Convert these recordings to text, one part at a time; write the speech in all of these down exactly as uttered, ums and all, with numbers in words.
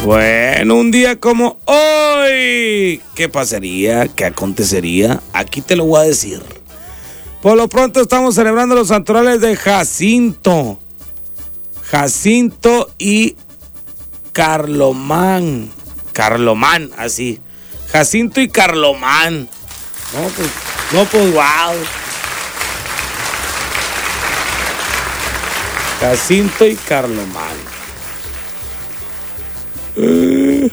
Bueno, un día como hoy, ¿qué pasaría? ¿Qué acontecería? Aquí te lo voy a decir. Por lo pronto estamos celebrando los santorales de Jacinto. Jacinto y Carlomán. Carlomán, así. Jacinto y Carlomán. No, pues, no, pues, wow. Jacinto y Carlomán. Uh,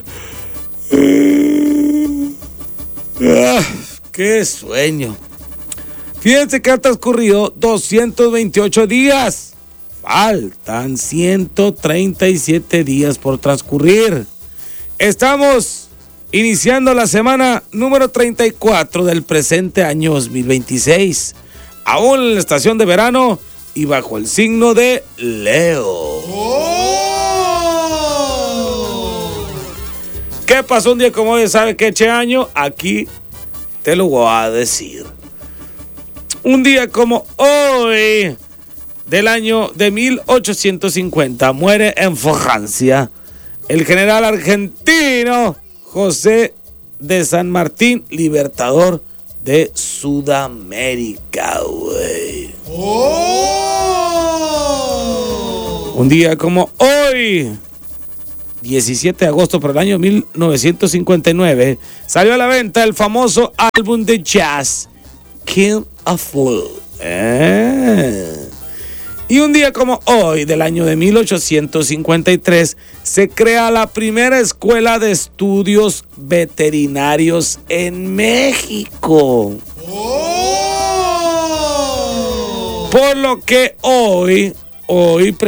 uh, ah, ¡Qué sueño! Fíjense que ha transcurrido doscientos veintiocho días. Faltan ciento treinta y siete días por transcurrir. Estamos iniciando la semana número treinta y cuatro del presente año dos mil veintiséis. Aún en la estación de verano y bajo el signo de Leo. ¡Oh! ¿Qué pasó un día como hoy? ¿Sabe qué, che año? Aquí te lo voy a decir. Un día como hoy del año de mil ochocientos cincuenta muere en Francia el general argentino José de San Martín, libertador de Sudamérica, güey. Oh. Un día como hoy, diecisiete de agosto por el año mil novecientos cincuenta y nueve, salió a la venta el famoso álbum de jazz King of Fool. Eh. Y un día como hoy, del año de mil ochocientos cincuenta y tres, se crea la primera escuela de estudios veterinarios en México. Oh. Por lo que hoy, hoy